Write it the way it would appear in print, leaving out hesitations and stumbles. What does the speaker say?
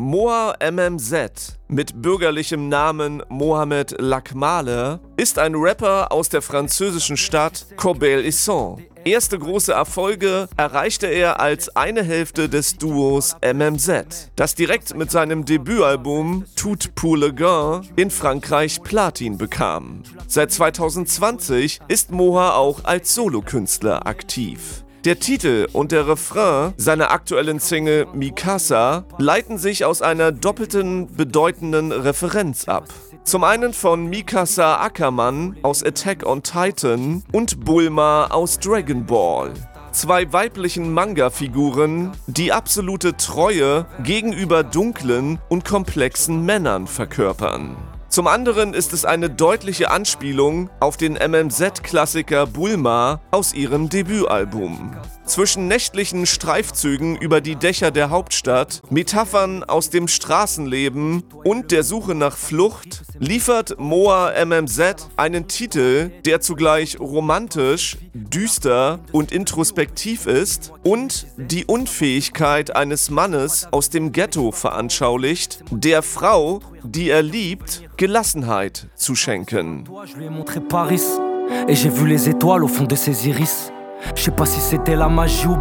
Moha MMZ, mit bürgerlichem Namen Mohamed Lakmaleh, ist ein Rapper aus der französischen Stadt Corbeil-Essonnes. Erste große Erfolge erreichte er als eine Hälfte des Duos MMZ, das direkt mit seinem Debütalbum Tout pour le gain in Frankreich Platin bekam. Seit 2020 ist Moha auch als Solokünstler aktiv. Der Titel und der Refrain seiner aktuellen Single Mikasa leiten sich aus einer doppelten bedeutenden Referenz ab. Zum einen von Mikasa Ackerman aus Attack on Titan und Bulma aus Dragon Ball. Zwei weiblichen Manga-Figuren, die absolute Treue gegenüber dunklen und komplexen Männern verkörpern. Zum anderen ist es eine deutliche Anspielung auf den MMZ-Klassiker Bulma aus ihrem Debütalbum. Zwischen nächtlichen Streifzügen über die Dächer der Hauptstadt, Metaphern aus dem Straßenleben und der Suche nach Flucht liefert Moha MMZ einen Titel, der zugleich romantisch, düster und introspektiv ist und die Unfähigkeit eines Mannes aus dem Ghetto veranschaulicht, der Frau, die er liebt, Gelassenheit zu schenken. Et j'ai vu les étoiles au fond de ses iris. Je sais pas si c'était la magie ou